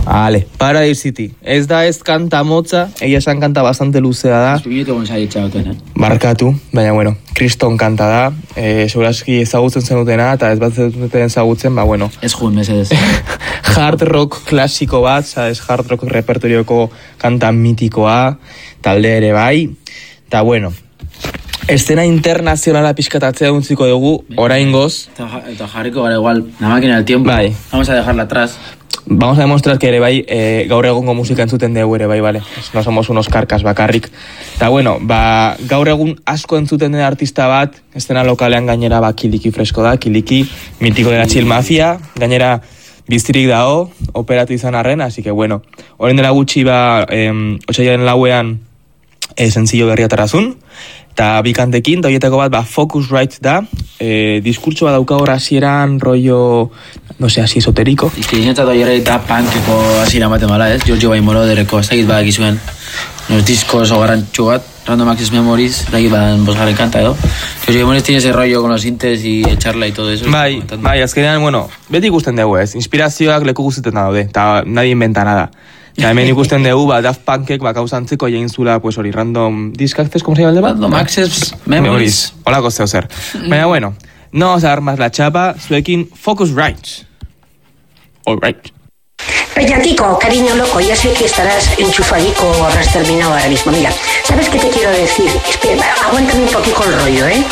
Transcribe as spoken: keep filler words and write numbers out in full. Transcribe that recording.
Vale, Paradise City. Ez da ez kanta motza, egia esan kanta bastante luzea da. Eskuinetu gonzai etxagoten, eh? Barkatu, baina bueno, kriston kanta da. E, Seguraski ezagutzen zenutena, eta ez bat zenuten ezagutzen, ba bueno. Ez jun, mesedez. Hard rock klasiko bat, sabes, hard rock repertorioko kanta mitikoa, talde ere bai. Eta bueno, estena internazionala pixkatatzea untziko dugu, oraingoz. Eta, eta jarriko gara igual, la máquina del tiempo. Bai. Vamos a dejarla atrás. Vamos a demostrar que ere bai, e, gaur egungo musika entzuten dugu ere bai, vale? No somos unos karkas bakarrik. Eta bueno, ba, gaur egun asko entzuten den artista bat, estena lokalean gainera ba, Kiliki fresko da, Kiliki, mitiko dela Chill Mafia, gainera biztirik dao, operatu izan arren, así que bueno, orain dela gutxi ba, em, otsailaren lauean e, sencillo berri atarazun, eta bikantekin, da horietako bat, ba, Focusrite da, e, diskurtso bat dauka hor hasieran, rollo, no sé, así esoteriko. Izki dinentzat oiera eta punkeko hasiera ematen bala, ez? Giorgio Baimorodereko, ez dakit badak izuen, nos discos o garantxu bat, Random Access Memories, dakit badan bosgarren kanta edo. Giorgio Baimorodereko tiene ese rollo con los sintes y echarla y todo eso. Bai, bai, azkenean, bueno, beti ikusten dugu, ez? Inspirazioak leku guztetan daude, eta nadie inventa nada. Eta hemen ikusten dugu, ba, Daft Punkek, ba, kausantzeko egin zula, pues hori, Random Disc Access, ¿cómo se llama el de bat? Random Access Memories. Holako zeu zer. Baina, bueno, no vamos a dar más la chapa, zuekin Focusrite. All right. Peñatico, cariño loco, ya sé que estarás enchufadico o habrás terminado ahora mismo. Mira, ¿sabes qué te quiero decir? Espera, aguántame un poquito el rollo, ¿eh?